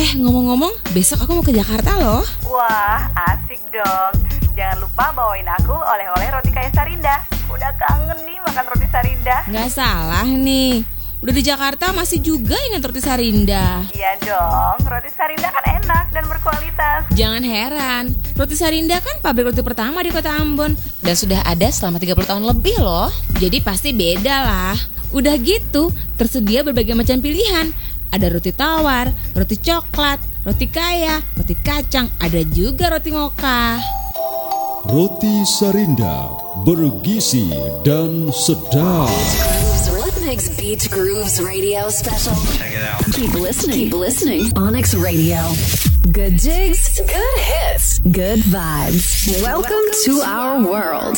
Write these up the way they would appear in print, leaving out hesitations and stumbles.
Ngomong-ngomong, besok aku mau ke Jakarta loh. Wah, asik dong. Jangan lupa bawain aku oleh-oleh roti kaya Sarinda. Udah kangen nih makan roti Sarinda. Nggak salah nih. Udah di Jakarta masih juga ingat roti Sarinda. Iya dong, roti Sarinda kan enak dan berkualitas. Jangan heran, roti Sarinda kan pabrik roti pertama di kota Ambon. Dan sudah ada selama 30 tahun lebih loh. Jadi pasti beda lah. Udah gitu, tersedia berbagai macam pilihan. Ada roti tawar, roti coklat, roti kaya, roti kacang, ada juga roti mocha. Roti Sarinda bergizi dan sedap. Onyx Beach Grooves Radio Special. Check it out. Keep listening. Onyx Radio. Good jigs, good hits, good vibes. Welcome to our world.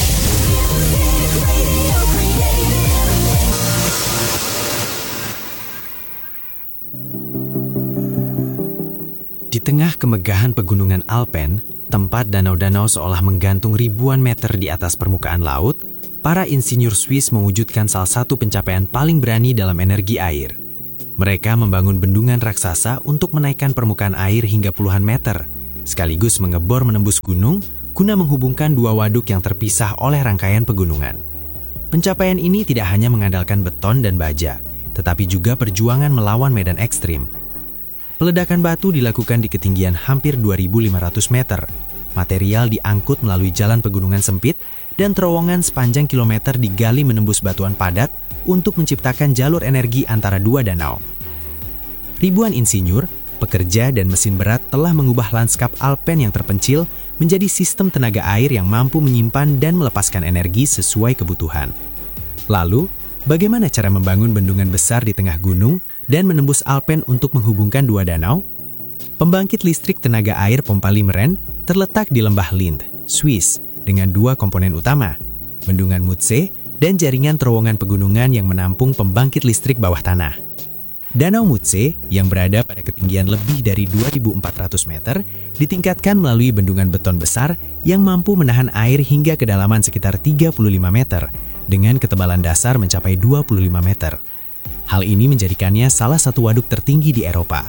Di tengah kemegahan pegunungan Alpen, tempat danau-danau seolah menggantung ribuan meter di atas permukaan laut, para insinyur Swiss mewujudkan salah satu pencapaian paling berani dalam energi air. Mereka membangun bendungan raksasa untuk menaikkan permukaan air hingga puluhan meter, sekaligus mengebor menembus gunung guna menghubungkan dua waduk yang terpisah oleh rangkaian pegunungan. Pencapaian ini tidak hanya mengandalkan beton dan baja, tetapi juga perjuangan melawan medan ekstrim. Peledakan batu dilakukan di ketinggian hampir 2.500 meter. Material diangkut melalui jalan pegunungan sempit dan terowongan sepanjang kilometer digali menembus batuan padat untuk menciptakan jalur energi antara dua danau. Ribuan insinyur, pekerja, dan mesin berat telah mengubah lanskap Alpen yang terpencil menjadi sistem tenaga air yang mampu menyimpan dan melepaskan energi sesuai kebutuhan. Lalu, bagaimana cara membangun bendungan besar di tengah gunung dan menembus Alpen untuk menghubungkan dua danau? Pembangkit listrik tenaga air pompa Limeren terletak di lembah Linth, Swiss, dengan dua komponen utama, bendungan Mutse dan jaringan terowongan pegunungan yang menampung pembangkit listrik bawah tanah. Danau Mutse, yang berada pada ketinggian lebih dari 2.400 meter, ditingkatkan melalui bendungan beton besar yang mampu menahan air hingga kedalaman sekitar 35 meter, dengan ketebalan dasar mencapai 25 meter. Hal ini menjadikannya salah satu waduk tertinggi di Eropa.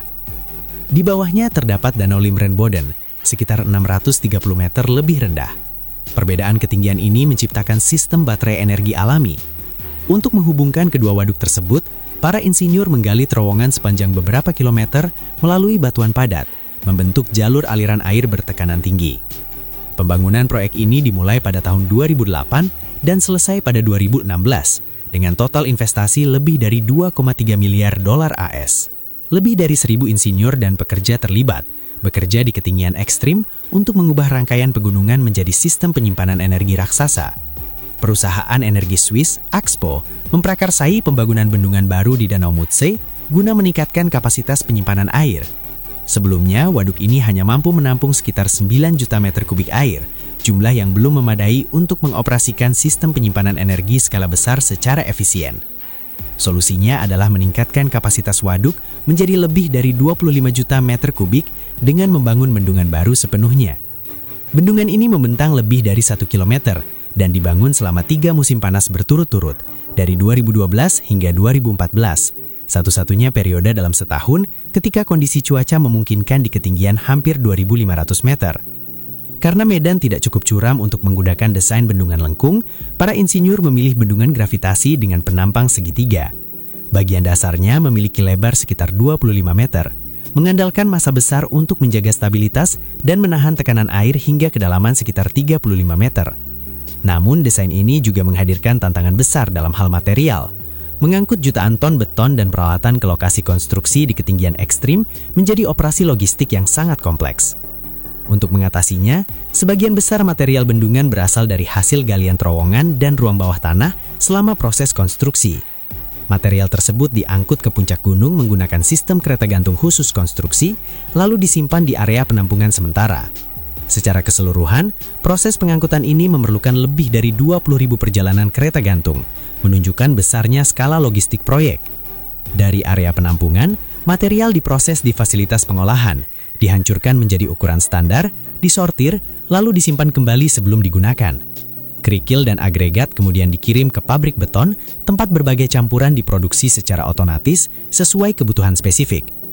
Di bawahnya terdapat Danau Limeren-Bodden, sekitar 630 meter lebih rendah. Perbedaan ketinggian ini menciptakan sistem baterai energi alami. Untuk menghubungkan kedua waduk tersebut, para insinyur menggali terowongan sepanjang beberapa kilometer melalui batuan padat, membentuk jalur aliran air bertekanan tinggi. Pembangunan proyek ini dimulai pada tahun 2008 dan selesai pada 2016, dengan total investasi lebih dari 2,3 miliar dolar AS. Lebih dari 1.000 insinyur dan pekerja terlibat, bekerja di ketinggian ekstrim untuk mengubah rangkaian pegunungan menjadi sistem penyimpanan energi raksasa. Perusahaan energi Swiss, Axpo, memprakarsai pembangunan bendungan baru di Danau Mutse guna meningkatkan kapasitas penyimpanan air. Sebelumnya, waduk ini hanya mampu menampung sekitar 9 juta meter kubik air, jumlah yang belum memadai untuk mengoperasikan sistem penyimpanan energi skala besar secara efisien. Solusinya adalah meningkatkan kapasitas waduk menjadi lebih dari 25 juta meter kubik dengan membangun bendungan baru sepenuhnya. Bendungan ini membentang lebih dari 1 kilometer dan dibangun selama 3 musim panas berturut-turut, dari 2012 hingga 2014, satu-satunya periode dalam setahun ketika kondisi cuaca memungkinkan di ketinggian hampir 2.500 meter. Karena medan tidak cukup curam untuk menggunakan desain bendungan lengkung, para insinyur memilih bendungan gravitasi dengan penampang segitiga. Bagian dasarnya memiliki lebar sekitar 25 meter, mengandalkan massa besar untuk menjaga stabilitas dan menahan tekanan air hingga kedalaman sekitar 35 meter. Namun, desain ini juga menghadirkan tantangan besar dalam hal material. Mengangkut jutaan ton beton dan peralatan ke lokasi konstruksi di ketinggian ekstrim menjadi operasi logistik yang sangat kompleks. Untuk mengatasinya, sebagian besar material bendungan berasal dari hasil galian terowongan dan ruang bawah tanah selama proses konstruksi. Material tersebut diangkut ke puncak gunung menggunakan sistem kereta gantung khusus konstruksi, lalu disimpan di area penampungan sementara. Secara keseluruhan, proses pengangkutan ini memerlukan lebih dari 20.000 perjalanan kereta gantung, menunjukkan besarnya skala logistik proyek. Dari area penampungan, material diproses di fasilitas pengolahan, dihancurkan menjadi ukuran standar, disortir, lalu disimpan kembali sebelum digunakan. Kerikil dan agregat kemudian dikirim ke pabrik beton, tempat berbagai campuran diproduksi secara otomatis sesuai kebutuhan spesifik.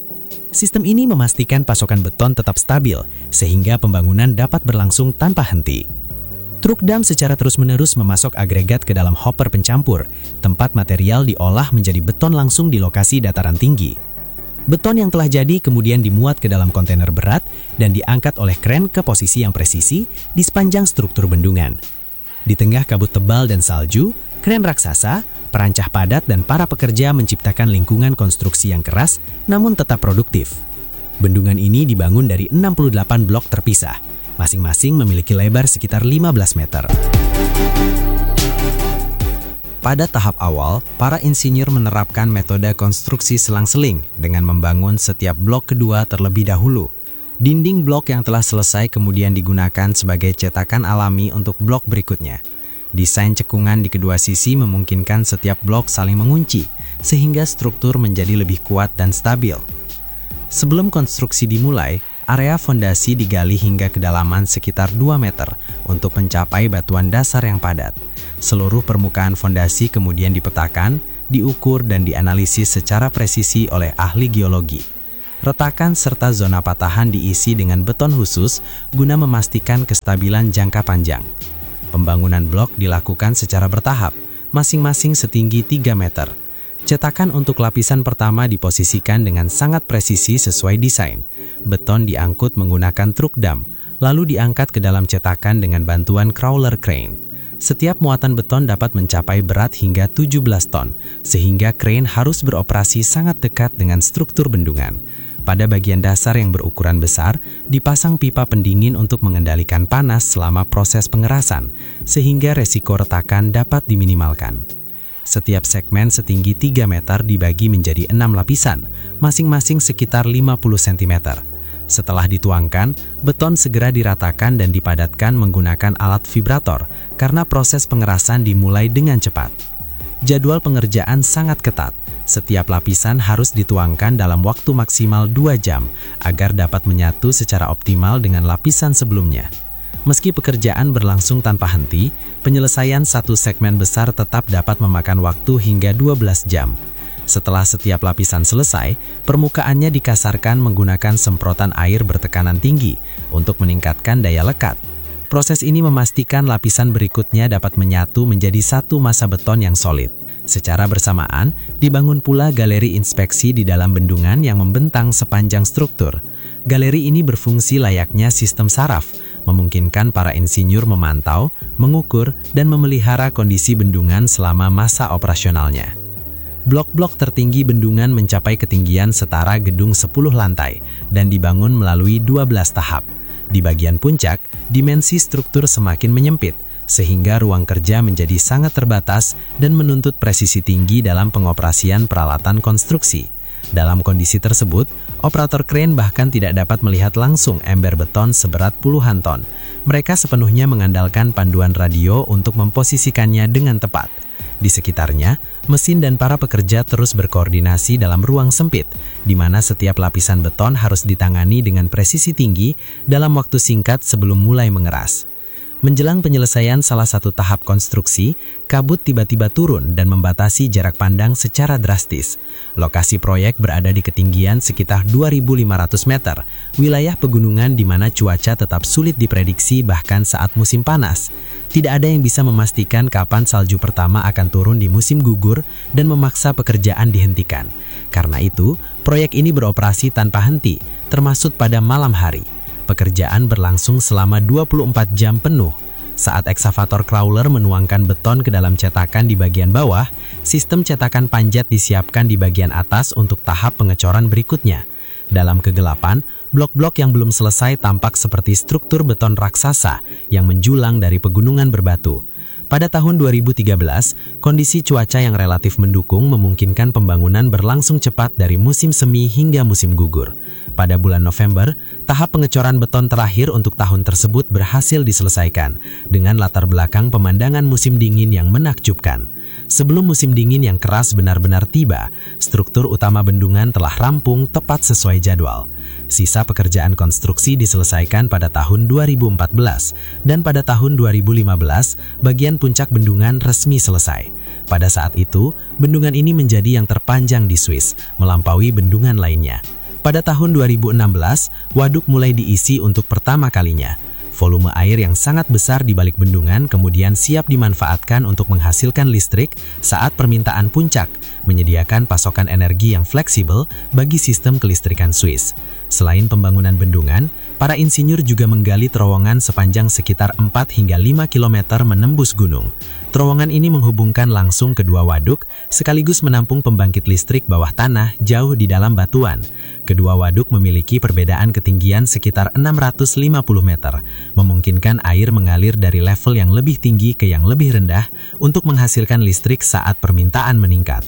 Sistem ini memastikan pasokan beton tetap stabil, sehingga pembangunan dapat berlangsung tanpa henti. Truk dam secara terus-menerus memasok agregat ke dalam hopper pencampur, tempat material diolah menjadi beton langsung di lokasi dataran tinggi. Beton yang telah jadi kemudian dimuat ke dalam kontainer berat dan diangkat oleh kren ke posisi yang presisi di sepanjang struktur bendungan. Di tengah kabut tebal dan salju, kren raksasa, perancah padat dan para pekerja menciptakan lingkungan konstruksi yang keras namun tetap produktif. Bendungan ini dibangun dari 68 blok terpisah, masing-masing memiliki lebar sekitar 15 meter. Pada tahap awal, para insinyur menerapkan metode konstruksi selang-seling dengan membangun setiap blok kedua terlebih dahulu. Dinding blok yang telah selesai kemudian digunakan sebagai cetakan alami untuk blok berikutnya. Desain cekungan di kedua sisi memungkinkan setiap blok saling mengunci, sehingga struktur menjadi lebih kuat dan stabil. Sebelum konstruksi dimulai, area fondasi digali hingga kedalaman sekitar 2 meter untuk mencapai batuan dasar yang padat. Seluruh permukaan fondasi kemudian dipetakan, diukur dan dianalisis secara presisi oleh ahli geologi. Retakan serta zona patahan diisi dengan beton khusus guna memastikan kestabilan jangka panjang. Pembangunan blok dilakukan secara bertahap, masing-masing setinggi 3 meter. Cetakan untuk lapisan pertama diposisikan dengan sangat presisi sesuai desain. Beton diangkut menggunakan truk dam, lalu diangkat ke dalam cetakan dengan bantuan crawler crane. Setiap muatan beton dapat mencapai berat hingga 17 ton, sehingga crane harus beroperasi sangat dekat dengan struktur bendungan. Pada bagian dasar yang berukuran besar, dipasang pipa pendingin untuk mengendalikan panas selama proses pengerasan, sehingga resiko retakan dapat diminimalkan. Setiap segmen setinggi 3 meter dibagi menjadi 6 lapisan, masing-masing sekitar 50 cm. Setelah dituangkan, beton segera diratakan dan dipadatkan menggunakan alat vibrator, karena proses pengerasan dimulai dengan cepat. Jadwal pengerjaan sangat ketat. Setiap lapisan harus dituangkan dalam waktu maksimal 2 jam agar dapat menyatu secara optimal dengan lapisan sebelumnya. Meski pekerjaan berlangsung tanpa henti, penyelesaian satu segmen besar tetap dapat memakan waktu hingga 12 jam. Setelah setiap lapisan selesai, permukaannya dikasarkan menggunakan semprotan air bertekanan tinggi untuk meningkatkan daya lekat. Proses ini memastikan lapisan berikutnya dapat menyatu menjadi satu massa beton yang solid. Secara bersamaan, dibangun pula galeri inspeksi di dalam bendungan yang membentang sepanjang struktur. Galeri ini berfungsi layaknya sistem saraf, memungkinkan para insinyur memantau, mengukur, dan memelihara kondisi bendungan selama masa operasionalnya. Blok-blok tertinggi bendungan mencapai ketinggian setara gedung 10 lantai dan dibangun melalui 12 tahap. Di bagian puncak, dimensi struktur semakin menyempit, sehingga ruang kerja menjadi sangat terbatas dan menuntut presisi tinggi dalam pengoperasian peralatan konstruksi. Dalam kondisi tersebut, operator crane bahkan tidak dapat melihat langsung ember beton seberat puluhan ton. Mereka sepenuhnya mengandalkan panduan radio untuk memposisikannya dengan tepat. Di sekitarnya, mesin dan para pekerja terus berkoordinasi dalam ruang sempit, di mana setiap lapisan beton harus ditangani dengan presisi tinggi dalam waktu singkat sebelum mulai mengeras. Menjelang penyelesaian salah satu tahap konstruksi, kabut tiba-tiba turun dan membatasi jarak pandang secara drastis. Lokasi proyek berada di ketinggian sekitar 2.500 meter, wilayah pegunungan di mana cuaca tetap sulit diprediksi bahkan saat musim panas. Tidak ada yang bisa memastikan kapan salju pertama akan turun di musim gugur dan memaksa pekerjaan dihentikan. Karena itu, proyek ini beroperasi tanpa henti, termasuk pada malam hari. Pekerjaan berlangsung selama 24 jam penuh. Saat eksavator crawler menuangkan beton ke dalam cetakan di bagian bawah, sistem cetakan panjat disiapkan di bagian atas untuk tahap pengecoran berikutnya. Dalam kegelapan, blok-blok yang belum selesai tampak seperti struktur beton raksasa yang menjulang dari pegunungan berbatu. Pada tahun 2013, kondisi cuaca yang relatif mendukung memungkinkan pembangunan berlangsung cepat dari musim semi hingga musim gugur. Pada bulan November, tahap pengecoran beton terakhir untuk tahun tersebut berhasil diselesaikan dengan latar belakang pemandangan musim dingin yang menakjubkan. Sebelum musim dingin yang keras benar-benar tiba, struktur utama bendungan telah rampung tepat sesuai jadwal. Sisa pekerjaan konstruksi diselesaikan pada tahun 2014 dan pada tahun 2015, bagian puncak bendungan resmi selesai. Pada saat itu, bendungan ini menjadi yang terpanjang di Swiss, melampaui bendungan lainnya. Pada tahun 2016, waduk mulai diisi untuk pertama kalinya. Volume air yang sangat besar di balik bendungan kemudian siap dimanfaatkan untuk menghasilkan listrik saat permintaan puncak, menyediakan pasokan energi yang fleksibel bagi sistem kelistrikan Swiss. Selain pembangunan bendungan, para insinyur juga menggali terowongan sepanjang sekitar 4 hingga 5 km menembus gunung. Terowongan ini menghubungkan langsung kedua waduk, sekaligus menampung pembangkit listrik bawah tanah jauh di dalam batuan. Kedua waduk memiliki perbedaan ketinggian sekitar 650 meter, memungkinkan air mengalir dari level yang lebih tinggi ke yang lebih rendah untuk menghasilkan listrik saat permintaan meningkat.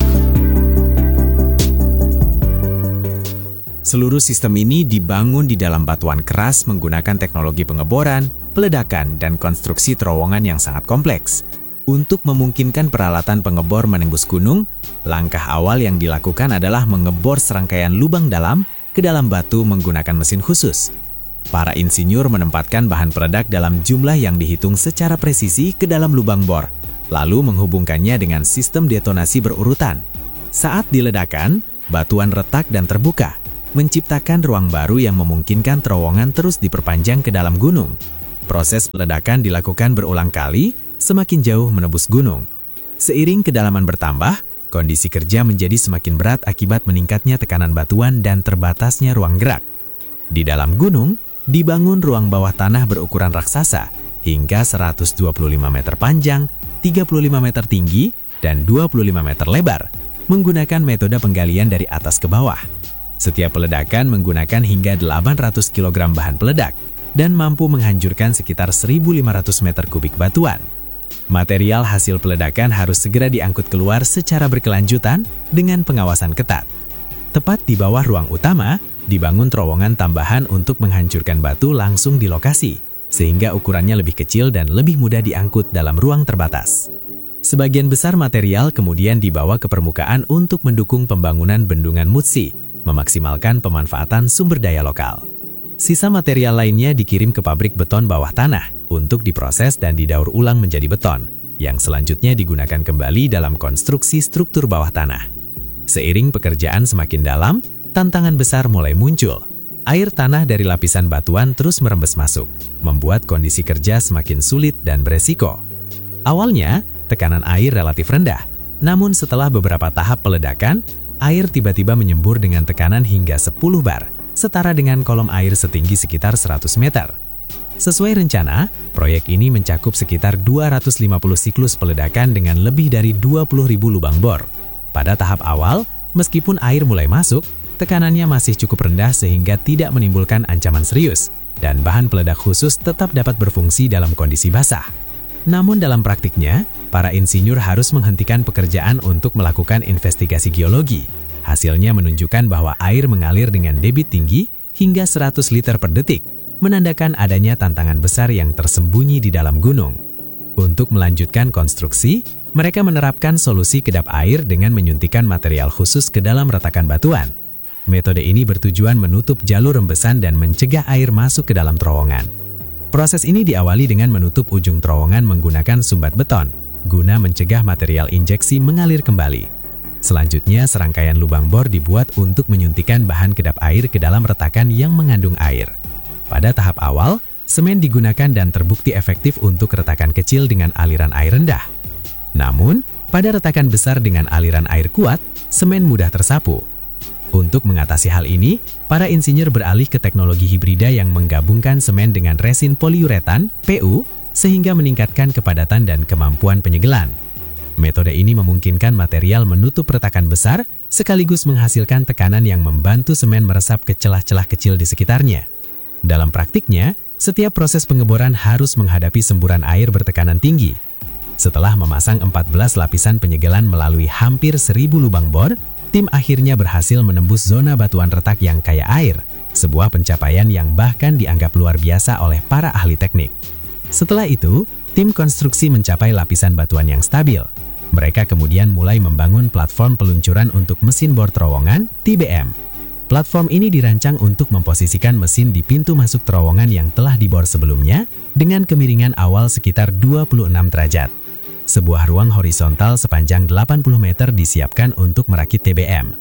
Seluruh sistem ini dibangun di dalam batuan keras menggunakan teknologi pengeboran, peledakan, dan konstruksi terowongan yang sangat kompleks. Untuk memungkinkan peralatan pengebor menembus gunung, langkah awal yang dilakukan adalah mengebor serangkaian lubang dalam ke dalam batu menggunakan mesin khusus. Para insinyur menempatkan bahan peledak dalam jumlah yang dihitung secara presisi ke dalam lubang bor, lalu menghubungkannya dengan sistem detonasi berurutan. Saat diledakkan, batuan retak dan terbuka, menciptakan ruang baru yang memungkinkan terowongan terus diperpanjang ke dalam gunung. Proses peledakan dilakukan berulang kali, semakin jauh menembus gunung. Seiring kedalaman bertambah, kondisi kerja menjadi semakin berat akibat meningkatnya tekanan batuan dan terbatasnya ruang gerak. Di dalam gunung, dibangun ruang bawah tanah berukuran raksasa, hingga 125 meter panjang, 35 meter tinggi, dan 25 meter lebar, menggunakan metode penggalian dari atas ke bawah. Setiap peledakan menggunakan hingga 800 kg bahan peledak dan mampu menghancurkan sekitar 1.500 meter kubik batuan. Material hasil peledakan harus segera diangkut keluar secara berkelanjutan dengan pengawasan ketat. Tepat di bawah ruang utama, dibangun terowongan tambahan untuk menghancurkan batu langsung di lokasi, sehingga ukurannya lebih kecil dan lebih mudah diangkut dalam ruang terbatas. Sebagian besar material kemudian dibawa ke permukaan untuk mendukung pembangunan bendungan Mutsi, memaksimalkan pemanfaatan sumber daya lokal. Sisa material lainnya dikirim ke pabrik beton bawah tanah untuk diproses dan didaur ulang menjadi beton, yang selanjutnya digunakan kembali dalam konstruksi struktur bawah tanah. Seiring pekerjaan semakin dalam, tantangan besar mulai muncul. Air tanah dari lapisan batuan terus merembes masuk, membuat kondisi kerja semakin sulit dan beresiko. Awalnya, tekanan air relatif rendah, namun setelah beberapa tahap peledakan, air tiba-tiba menyembur dengan tekanan hingga 10 bar, setara dengan kolom air setinggi sekitar 100 meter. Sesuai rencana, proyek ini mencakup sekitar 250 siklus peledakan dengan lebih dari 20.000 lubang bor. Pada tahap awal, meskipun air mulai masuk, tekanannya masih cukup rendah sehingga tidak menimbulkan ancaman serius, dan bahan peledak khusus tetap dapat berfungsi dalam kondisi basah. Namun dalam praktiknya, para insinyur harus menghentikan pekerjaan untuk melakukan investigasi geologi. Hasilnya menunjukkan bahwa air mengalir dengan debit tinggi hingga 100 liter per detik, menandakan adanya tantangan besar yang tersembunyi di dalam gunung. Untuk melanjutkan konstruksi, mereka menerapkan solusi kedap air dengan menyuntikkan material khusus ke dalam retakan batuan. Metode ini bertujuan menutup jalur rembesan dan mencegah air masuk ke dalam terowongan. Proses ini diawali dengan menutup ujung terowongan menggunakan sumbat beton, guna mencegah material injeksi mengalir kembali. Selanjutnya, serangkaian lubang bor dibuat untuk menyuntikkan bahan kedap air ke dalam retakan yang mengandung air. Pada tahap awal, semen digunakan dan terbukti efektif untuk retakan kecil dengan aliran air rendah. Namun, pada retakan besar dengan aliran air kuat, semen mudah tersapu. Untuk mengatasi hal ini, para insinyur beralih ke teknologi hibrida yang menggabungkan semen dengan resin poliuretan, PU, sehingga meningkatkan kepadatan dan kemampuan penyegelan. Metode ini memungkinkan material menutup retakan besar, sekaligus menghasilkan tekanan yang membantu semen meresap ke celah-celah kecil di sekitarnya. Dalam praktiknya, setiap proses pengeboran harus menghadapi semburan air bertekanan tinggi. Setelah memasang 14 lapisan penyegelan melalui hampir 1.000 lubang bor, tim akhirnya berhasil menembus zona batuan retak yang kaya air, sebuah pencapaian yang bahkan dianggap luar biasa oleh para ahli teknik. Setelah itu, tim konstruksi mencapai lapisan batuan yang stabil. Mereka kemudian mulai membangun platform peluncuran untuk mesin bor terowongan, TBM. Platform ini dirancang untuk memposisikan mesin di pintu masuk terowongan yang telah dibor sebelumnya dengan kemiringan awal sekitar 26 derajat. Sebuah ruang horizontal sepanjang 80 meter disiapkan untuk merakit TBM.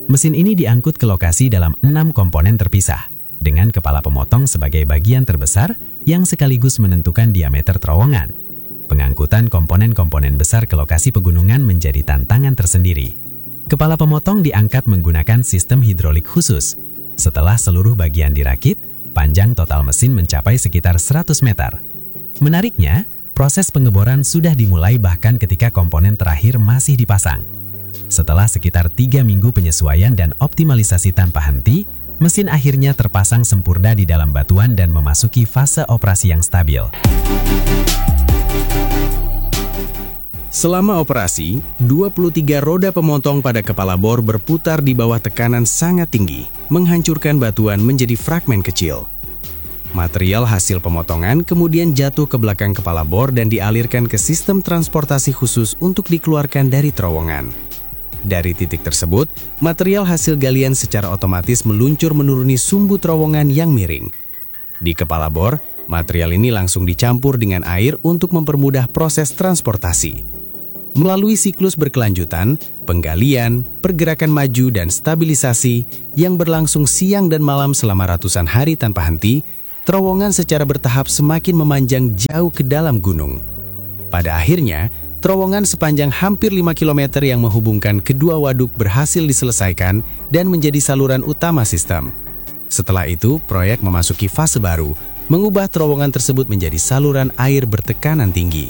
Mesin ini diangkut ke lokasi dalam 6 komponen terpisah, dengan kepala pemotong sebagai bagian terbesar yang sekaligus menentukan diameter terowongan. Pengangkutan komponen-komponen besar ke lokasi pegunungan menjadi tantangan tersendiri. Kepala pemotong diangkat menggunakan sistem hidrolik khusus. Setelah seluruh bagian dirakit, panjang total mesin mencapai sekitar 100 meter. Menariknya, proses pengeboran sudah dimulai bahkan ketika komponen terakhir masih dipasang. Setelah sekitar 3 minggu penyesuaian dan optimalisasi tanpa henti, mesin akhirnya terpasang sempurna di dalam batuan dan memasuki fase operasi yang stabil. Selama operasi, 23 roda pemotong pada kepala bor berputar di bawah tekanan sangat tinggi, menghancurkan batuan menjadi fragmen kecil. Material hasil pemotongan kemudian jatuh ke belakang kepala bor dan dialirkan ke sistem transportasi khusus untuk dikeluarkan dari terowongan. Dari titik tersebut, material hasil galian secara otomatis meluncur menuruni sumbu terowongan yang miring. Di kepala bor, material ini langsung dicampur dengan air untuk mempermudah proses transportasi. Melalui siklus berkelanjutan, penggalian, pergerakan maju, dan stabilisasi yang berlangsung siang dan malam selama ratusan hari tanpa henti, terowongan secara bertahap semakin memanjang jauh ke dalam gunung. Pada akhirnya, terowongan sepanjang hampir 5 km yang menghubungkan kedua waduk berhasil diselesaikan dan menjadi saluran utama sistem. Setelah itu, proyek memasuki fase baru, mengubah terowongan tersebut menjadi saluran air bertekanan tinggi.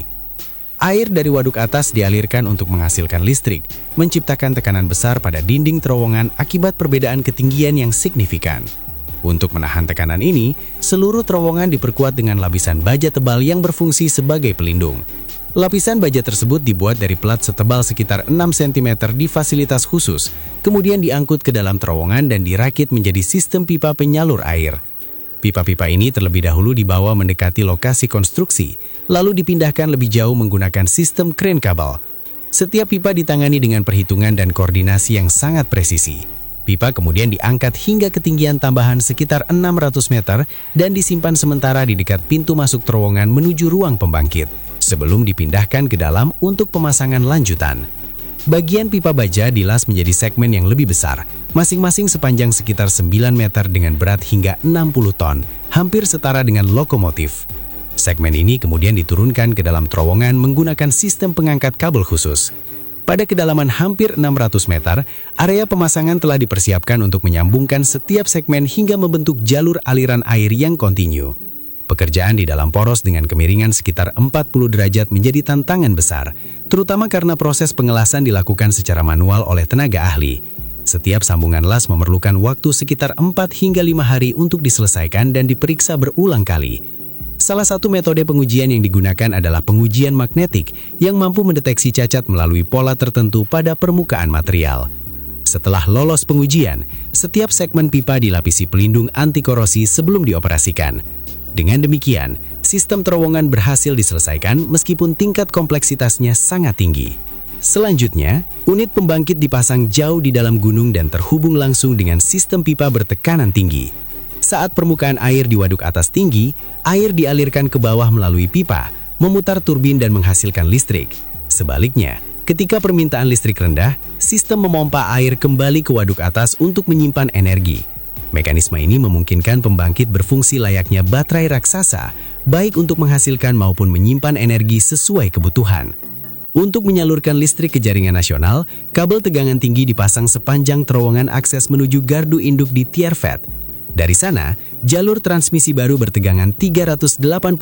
Air dari waduk atas dialirkan untuk menghasilkan listrik, menciptakan tekanan besar pada dinding terowongan akibat perbedaan ketinggian yang signifikan. Untuk menahan tekanan ini, seluruh terowongan diperkuat dengan lapisan baja tebal yang berfungsi sebagai pelindung. Lapisan baja tersebut dibuat dari plat setebal sekitar 6 cm di fasilitas khusus, kemudian diangkut ke dalam terowongan dan dirakit menjadi sistem pipa penyalur air. Pipa-pipa ini terlebih dahulu dibawa mendekati lokasi konstruksi, lalu dipindahkan lebih jauh menggunakan sistem kren kabel. Setiap pipa ditangani dengan perhitungan dan koordinasi yang sangat presisi. Pipa kemudian diangkat hingga ketinggian tambahan sekitar 600 meter dan disimpan sementara di dekat pintu masuk terowongan menuju ruang pembangkit, sebelum dipindahkan ke dalam untuk pemasangan lanjutan. Bagian pipa baja dilas menjadi segmen yang lebih besar, masing-masing sepanjang sekitar 9 meter dengan berat hingga 60 ton, hampir setara dengan lokomotif. Segmen ini kemudian diturunkan ke dalam terowongan menggunakan sistem pengangkat kabel khusus. Pada kedalaman hampir 600 meter, area pemasangan telah dipersiapkan untuk menyambungkan setiap segmen hingga membentuk jalur aliran air yang kontinu. Pekerjaan di dalam poros dengan kemiringan sekitar 40 derajat menjadi tantangan besar, terutama karena proses pengelasan dilakukan secara manual oleh tenaga ahli. Setiap sambungan las memerlukan waktu sekitar 4 hingga 5 hari untuk diselesaikan dan diperiksa berulang kali. Salah satu metode pengujian yang digunakan adalah pengujian magnetik yang mampu mendeteksi cacat melalui pola tertentu pada permukaan material. Setelah lolos pengujian, setiap segmen pipa dilapisi pelindung anti-korosi sebelum dioperasikan. Dengan demikian, sistem terowongan berhasil diselesaikan meskipun tingkat kompleksitasnya sangat tinggi. Selanjutnya, unit pembangkit dipasang jauh di dalam gunung dan terhubung langsung dengan sistem pipa bertekanan tinggi. Saat permukaan air di waduk atas tinggi, air dialirkan ke bawah melalui pipa, memutar turbin dan menghasilkan listrik. Sebaliknya, ketika permintaan listrik rendah, sistem memompa air kembali ke waduk atas untuk menyimpan energi. Mekanisme ini memungkinkan pembangkit berfungsi layaknya baterai raksasa, baik untuk menghasilkan maupun menyimpan energi sesuai kebutuhan. Untuk menyalurkan listrik ke jaringan nasional, kabel tegangan tinggi dipasang sepanjang terowongan akses menuju gardu induk di Tiervet. Dari sana, jalur transmisi baru bertegangan 380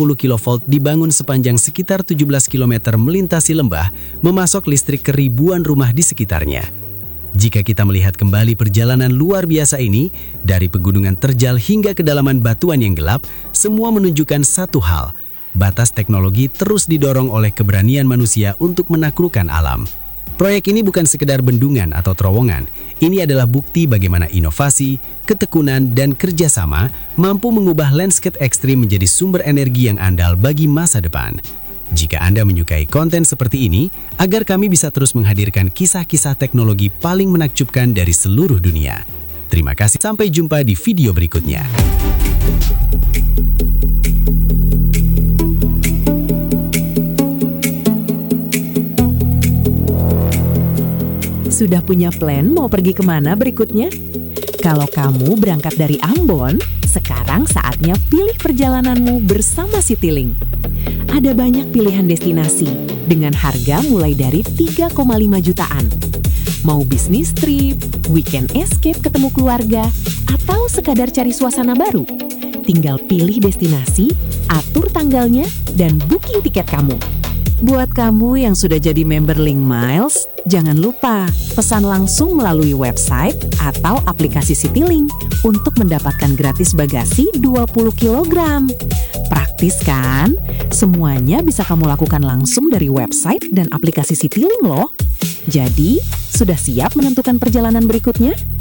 kV dibangun sepanjang sekitar 17 km melintasi lembah, memasok listrik ke ribuan rumah di sekitarnya. Jika kita melihat kembali perjalanan luar biasa ini, dari pegunungan terjal hingga kedalaman batuan yang gelap, semua menunjukkan satu hal: batas teknologi terus didorong oleh keberanian manusia untuk menaklukkan alam. Proyek ini bukan sekedar bendungan atau terowongan, ini adalah bukti bagaimana inovasi, ketekunan, dan kerjasama mampu mengubah landscape ekstrim menjadi sumber energi yang andal bagi masa depan. Jika Anda menyukai konten seperti ini, agar kami bisa terus menghadirkan kisah-kisah teknologi paling menakjubkan dari seluruh dunia. Terima kasih, sampai jumpa di video berikutnya. Sudah punya plan mau pergi kemana berikutnya? Kalau kamu berangkat dari Ambon, sekarang saatnya pilih perjalananmu bersama Citylink. Ada banyak pilihan destinasi dengan harga mulai dari 3,5 jutaan. Mau bisnis trip, weekend escape ketemu keluarga, atau sekadar cari suasana baru? Tinggal pilih destinasi, atur tanggalnya, dan booking tiket kamu. Buat kamu yang sudah jadi member Link Miles, jangan lupa pesan langsung melalui website atau aplikasi Citylink untuk mendapatkan gratis bagasi 20 kg. Praktis kan? Semuanya bisa kamu lakukan langsung dari website dan aplikasi Citylink loh. Jadi, sudah siap menentukan perjalanan berikutnya?